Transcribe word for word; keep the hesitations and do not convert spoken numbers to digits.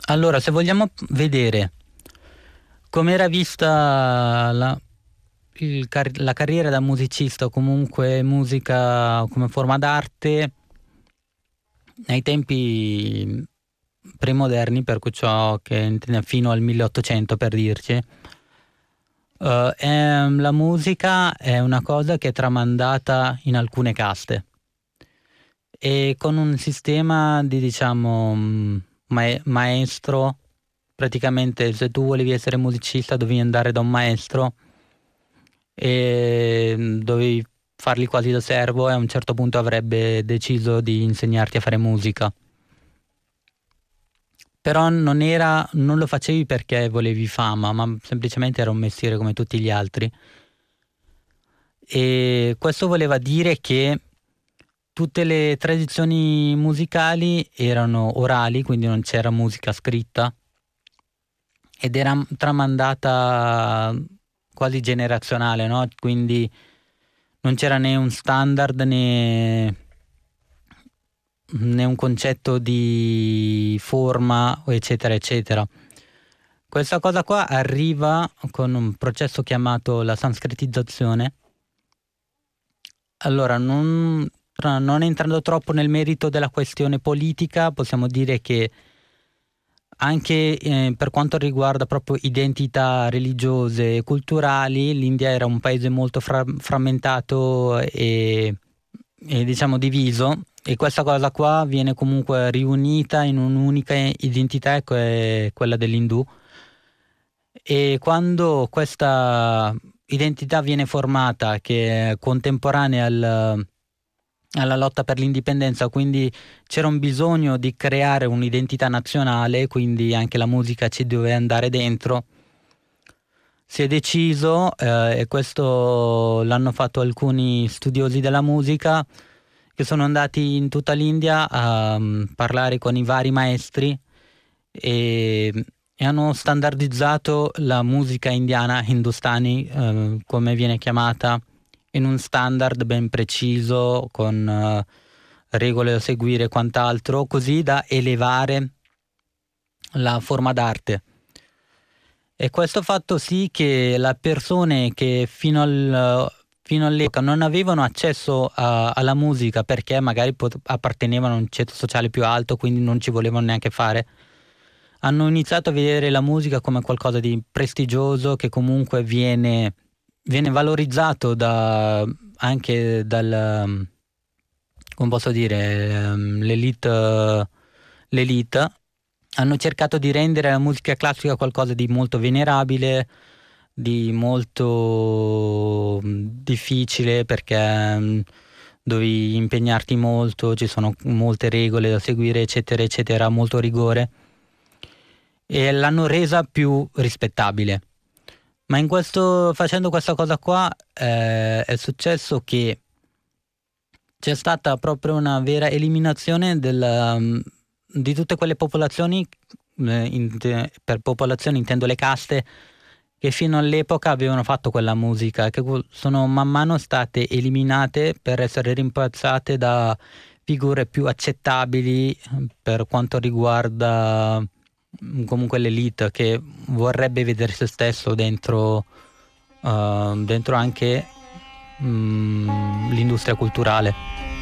Allora, se vogliamo vedere come era vista la, il car- la carriera da musicista o comunque musica come forma d'arte nei tempi premoderni, per cui ciò che intende fino al milleottocento per dirci, eh, è- la musica è una cosa che è tramandata in alcune caste e con un sistema di diciamo mh, mae- maestro. Praticamente se tu volevi essere musicista dovevi andare da un maestro e mh, dovevi fargli quasi da servo e a un certo punto avrebbe deciso di insegnarti a fare musica. Però non era, non lo facevi perché volevi fama, ma semplicemente era un mestiere come tutti gli altri. E questo voleva dire che tutte le tradizioni musicali erano orali, quindi non c'era musica scritta ed era tramandata quasi generazionale, no? Quindi non c'era né un standard né, né un concetto di forma, eccetera, eccetera. Questa cosa qua arriva con un processo chiamato la sanscritizzazione. Allora, non, tra- non entrando troppo nel merito della questione politica, possiamo dire che anche eh, per quanto riguarda proprio identità religiose e culturali, l'India era un paese molto fra- frammentato e, e diciamo diviso, e questa cosa qua viene comunque riunita in un'unica identità, e que- è quella dell'Indù. E quando questa identità viene formata, che è contemporanea al- alla lotta per l'indipendenza, quindi c'era un bisogno di creare un'identità nazionale, quindi anche la musica ci doveva andare dentro. Si è deciso, eh, e questo l'hanno fatto alcuni studiosi della musica, che sono andati in tutta l'India a mm, parlare con i vari maestri e, e hanno standardizzato la musica indiana, hindustani, eh, come viene chiamata, in un standard ben preciso, con eh, regole da seguire e quant'altro, così da elevare la forma d'arte. E questo ha fatto sì che le persone che fino al, fino all'epoca non avevano accesso a- alla musica perché magari pot- appartenevano a un ceto sociale più alto, quindi non ci volevano neanche fare, hanno iniziato a vedere la musica come qualcosa di prestigioso che comunque viene, viene valorizzato da, anche dal, come posso dire, ehm, l'elite, eh, l'elite. Hanno cercato di rendere la musica classica qualcosa di molto venerabile, di molto mm, difficile perché mm, dovevi impegnarti molto, ci sono molte regole da seguire, eccetera, eccetera, molto rigore, e l'hanno resa più rispettabile. Ma in questo, facendo questa cosa qua, eh, è successo che c'è stata proprio una vera eliminazione del, um, di tutte quelle popolazioni, eh, in- per popolazioni intendo le caste, che fino all'epoca avevano fatto quella musica, che gu- sono man mano state eliminate per essere rimpiazzate da figure più accettabili eh, per quanto riguarda mm, comunque l'elite che vorrebbe vedere se stesso dentro, eh, dentro anche mm, l'industria culturale.